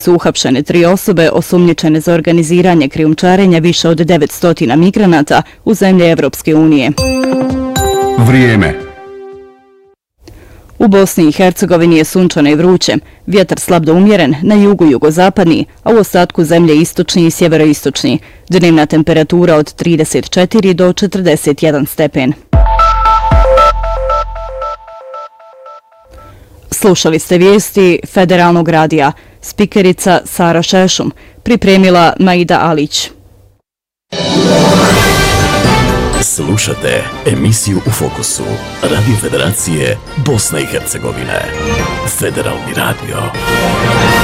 Su uhapšene 3 osobe osumnjičene za organiziranje krijumčarenja više od 900 migranata u zemlje Evropske unije. Vrijeme. U Bosni i Hercegovini je sunčano i vruće, vjetar slab do umjeren, na jugu jugozapadni, a u ostatku zemlje istočni i sjeveroistočni. Dnevna temperatura od 34 do 41 stepen. Slušali ste vijesti Federalnog radija. Spikerica Sara Šešum, pripremila Maida Alić. Slušate emisiju U fokusu Radio Federacije Bosne i Hercegovine. Federalni radio.